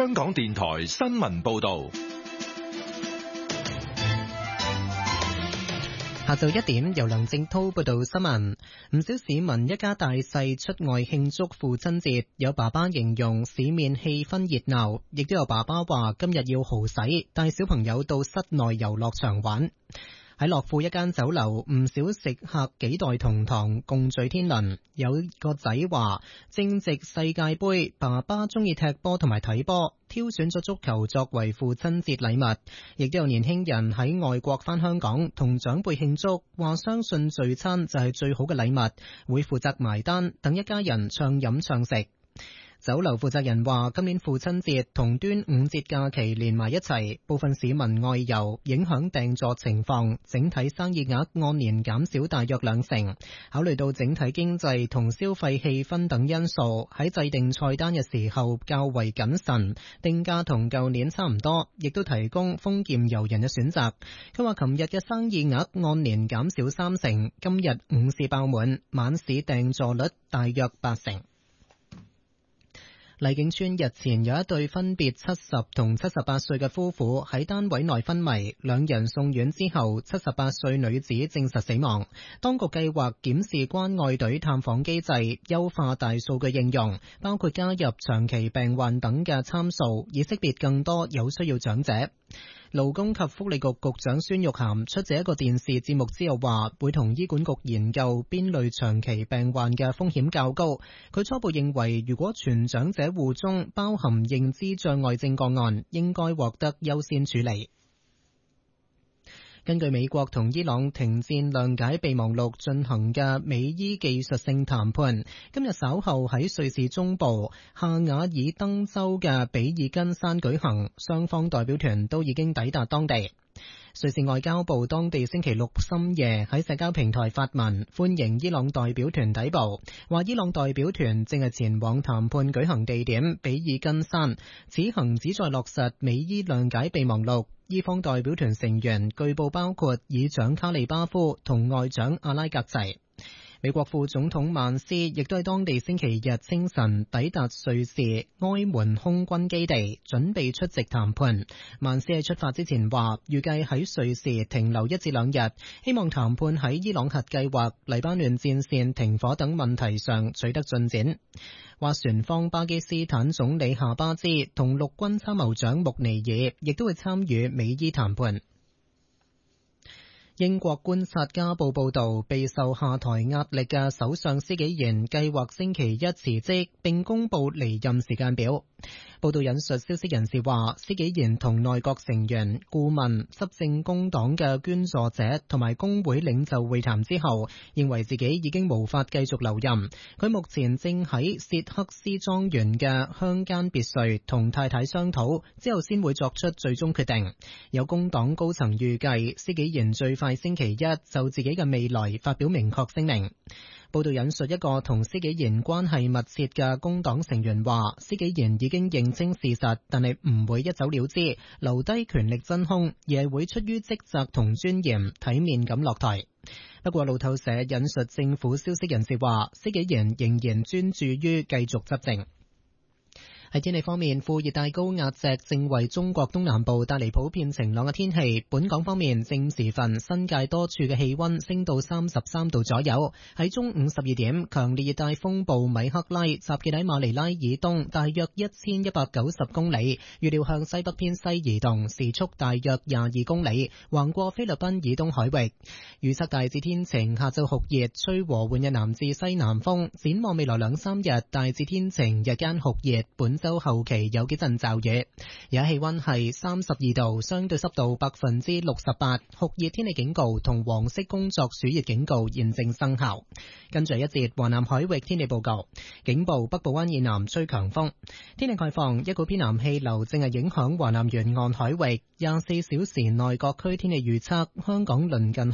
香港電台新聞報道。 下晝1點，由梁正濤報道新聞。唔少市民一家大細出外慶祝父親節，有爸爸形容市面氣氛熱鬧，亦都有爸爸話今日要豪使，帶小朋友到室內遊樂場玩。喺樂富一間酒樓，唔少食客幾代同堂，共聚天倫。有個仔話正值世界盃，爸爸中意踢波同埋睇波，挑選咗足球作為父親節禮物。亦都有年輕人喺外國返香港同長輩慶祝，話相信聚餐就係最好嘅禮物，會負責埋單，等一家人暢飲暢食。酒樓負責人話今年父親節同端午節假期連埋一齊，部分市民外遊影響訂座情況，整體生意額按年減少大約2成。考慮到整體經濟同消費氣氛等因素，喺制定菜單嘅時候較為謹慎，定價同舊年差唔多，亦都提供豐儉由人嘅選擇。佢話琴日嘅生意額按年減少3成，今日午市爆滿，晚市訂座率大約8成。麗景村日前有一對分別70同78歲嘅夫婦喺單位內昏迷，兩人送院之後，78歲女子證實死亡。當局計劃檢視關愛隊探訪機制，優化大數據應用，包括加入長期病患等嘅參數，以識別更多有需要長者。勞工及福利局局長孫玉菡出席一個電視節目之後話，會同醫管局研究邊類長期病患嘅風險較高。佢初步認為，如果全長者戶中包含認知障礙症個案，應該獲得優先處理。根據美國同伊朗停戰諒解備忘錄進行嘅美伊技術性談判，今日稍後喺瑞士中部夏瓦爾登州嘅比爾根山舉行，雙方代表團都已經抵達當地。瑞士外交部當地星期六深夜喺社交平台發文歡迎伊朗代表團抵埗，話伊朗代表團正係前往談判舉行地點比爾根山，此行旨在落實美伊諒解備忘錄。伊方代表團成員據報包括議長卡利巴夫同外長阿拉格齊。美國副總統曼斯亦都喺當地星期日清晨抵達瑞士埃門空軍基地，準備出席談判。曼斯喺出發之前話，預計喺瑞士停留1至2日，希望談判喺伊朗核計劃、黎巴嫩戰線停火等問題上取得進展。話船方巴基斯坦總理夏巴茲同陸軍參謀長穆尼爾亦都會參與美伊談判。英國觀察家報報道，備受下台壓力嘅首相施紀賢計劃星期一辭職，並公布離任時間表。報道引述消息人士話，施紀賢同內閣成員、顧問、執政工黨嘅捐助者同埋工會領袖會談之後，認為自己已經無法繼續留任。佢目前正喺薛克斯莊園嘅鄉間別墅同太太商討，之後先會作出最終決定。有工黨高層預計，施紀賢最快星期一就自己嘅未來發表明確聲明。報道引述一個同施紀賢關係密切嘅工黨成員話，施紀賢已經認清事實，但係唔會一走了之，留低權力真空，而係會出於職責同尊嚴，體面咁落台。不過路透社引述政府消息人士話，施紀賢仍然專注於繼續執政。喺天氣方面，副熱帶高壓脊正為中國東南部帶嚟普遍晴朗嘅天氣。本港方面，正午時分，新界多處嘅氣溫升到33度左右。喺中午12點，強烈熱帶風暴米克拉集結喺馬尼拉以東大約1190公里，預料向西北偏西移動，時速大約22公里，橫過菲律賓以東海域。預測大致天晴，下晝酷熱，吹和緩嘅南至西南風。展望未來2-3日，大致天晴，日間酷熱。本周後期有幾陣驟雨，而家氣溫係32度，相對濕度68%，酷熱天氣警告同黃色工作暑熱警告現正生效。跟住一節華南海域天氣報告，警報北部灣以南吹強風。天氣概況，一股偏南氣流正係影響華南沿岸海域，24小時內各區天氣預測，香港鄰近